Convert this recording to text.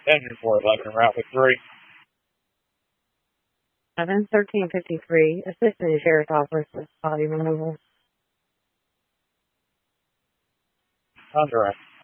Engine 411, route with 3. 1353, assistant sheriff's office, body removal. On direct.